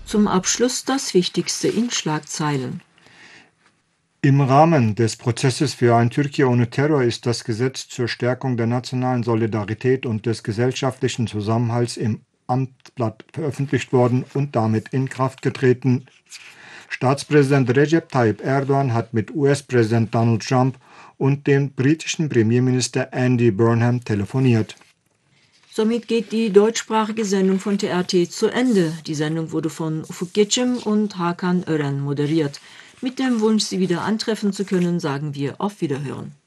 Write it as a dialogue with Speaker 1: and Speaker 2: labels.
Speaker 1: Zum Abschluss das Wichtigste in Schlagzeilen.
Speaker 2: Im Rahmen des Prozesses für ein Türkei ohne Terror ist das Gesetz zur Stärkung der nationalen Solidarität und des gesellschaftlichen Zusammenhalts im Amtsblatt veröffentlicht worden und damit in Kraft getreten. Staatspräsident Recep Tayyip Erdogan hat mit US-Präsident Donald Trump und dem britischen Premierminister Andy Burnham telefoniert.
Speaker 1: Somit geht die deutschsprachige Sendung von TRT zu Ende. Die Sendung wurde von Ufuk Geçim und Hakan Ören moderiert. Mit dem Wunsch, Sie wieder antreffen zu können, sagen wir auf Wiederhören.